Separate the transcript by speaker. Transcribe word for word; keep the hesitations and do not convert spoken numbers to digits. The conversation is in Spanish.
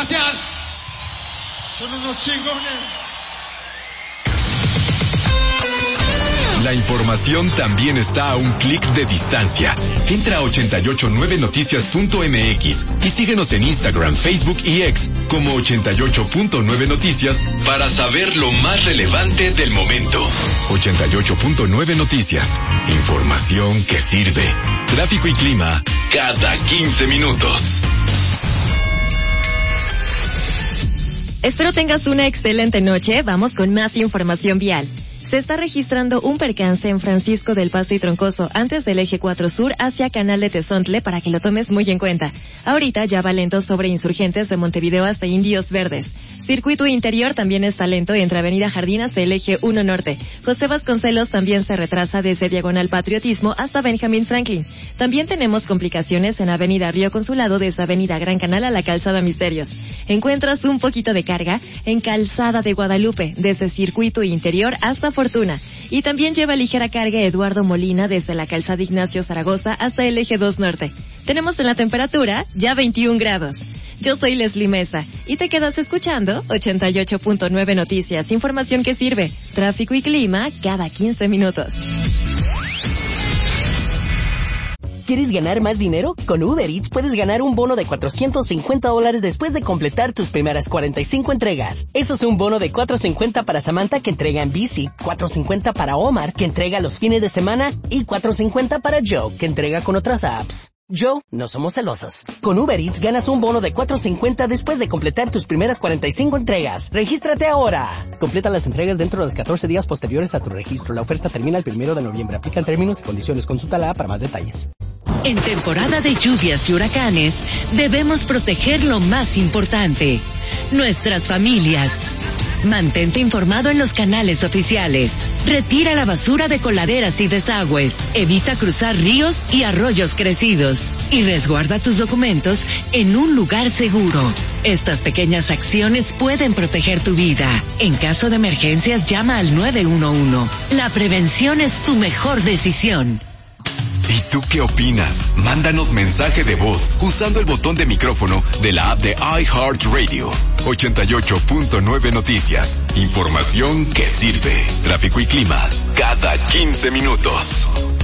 Speaker 1: Gracias. Son unos chingones.
Speaker 2: La información también está a un clic de distancia. Entra a ochenta y ocho nueve noticias punto m x y síguenos en Instagram, Facebook y X como ochenta y ocho punto nueve noticias para saber lo más relevante del momento. ochenta y ocho punto nueve Noticias. Información que sirve. Tráfico y clima cada quince minutos.
Speaker 3: Espero tengas una excelente noche. Vamos con más información vial. Se está registrando un percance en Francisco del Paso y Troncoso, antes del eje cuatro Sur hacia Canal de Tezontle, para que lo tomes muy en cuenta. Ahorita ya va lento sobre Insurgentes de Montevideo hasta Indios Verdes. Circuito interior también está lento entre Avenida Jardín hasta el eje uno Norte. José Vasconcelos también se retrasa desde Diagonal Patriotismo hasta Benjamin Franklin. También tenemos complicaciones en Avenida Río Consulado desde Avenida Gran Canal a la Calzada Misterios. Encuentras un poquito de carga en Calzada de Guadalupe, desde Circuito interior hasta Fortuna. Y también lleva ligera carga Eduardo Molina desde la Calzada Ignacio Zaragoza hasta el eje dos Norte. Tenemos en la temperatura ya veintiún grados. Yo soy Leslie Mesa y te quedas escuchando ochenta y ocho punto nueve Noticias, información que sirve, tráfico y clima cada quince minutos.
Speaker 4: ¿Quieres ganar más dinero? Con Uber Eats puedes ganar un bono de cuatrocientos cincuenta dólares después de completar tus primeras cuarenta y cinco entregas. Eso es un bono de cuatrocientos cincuenta para Samantha, que entrega en bici, cuatrocientos cincuenta para Omar, que entrega los fines de semana, y cuatrocientos cincuenta para Joe, que entrega con otras apps. Joe, no somos celosos. Con Uber Eats ganas un bono de cuatrocientos cincuenta después de completar tus primeras cuarenta y cinco entregas. ¡Regístrate ahora! Completa las entregas dentro de los catorce días posteriores a tu registro. La oferta termina el primero de noviembre. Aplican términos y condiciones. Consulta la app para más detalles.
Speaker 5: En temporada de lluvias y huracanes, debemos proteger lo más importante, nuestras familias. Mantente informado en los canales oficiales. Retira la basura de coladeras y desagües. Evita cruzar ríos y arroyos crecidos. Y resguarda tus documentos en un lugar seguro. Estas pequeñas acciones pueden proteger tu vida. En caso de emergencias, llama al nueve uno uno. La prevención es tu mejor decisión.
Speaker 2: ¿Y tú qué opinas? Mándanos mensaje de voz usando el botón de micrófono de la app de iHeartRadio. ochenta y ocho punto nueve Noticias. Información que sirve. Tráfico y clima cada quince minutos.